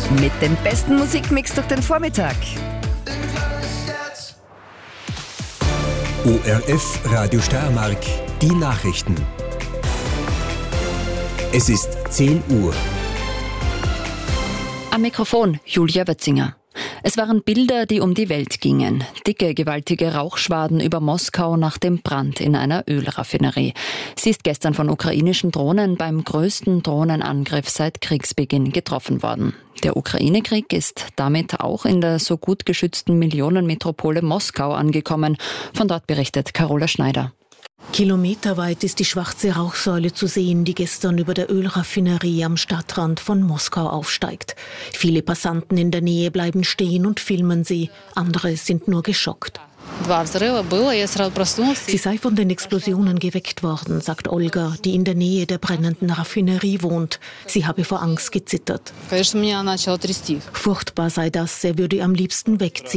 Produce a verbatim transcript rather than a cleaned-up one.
Mit dem besten Musikmix durch den Vormittag. O R F Radio Steiermark, die Nachrichten. Es ist zehn Uhr. Am Mikrofon Julia Wötzinger. Es waren Bilder, die um die Welt gingen. Dicke, gewaltige Rauchschwaden über Moskau nach dem Brand in einer Ölraffinerie. Sie ist gestern von ukrainischen Drohnen beim größten Drohnenangriff seit Kriegsbeginn getroffen worden. Der Ukraine-Krieg ist damit auch in der so gut geschützten Millionenmetropole Moskau angekommen. Von dort berichtet Carola Schneider. Kilometerweit ist die schwarze Rauchsäule zu sehen, die gestern über der Ölraffinerie am Stadtrand von Moskau aufsteigt. Viele Passanten in der Nähe bleiben stehen und filmen sie. Andere sind nur geschockt. Sie sei von den Explosionen geweckt worden, sagt Olga, die in der Nähe der brennenden Raffinerie wohnt. Sie habe vor Angst gezittert. Furchtbar sei das, er würde am liebsten wegziehen.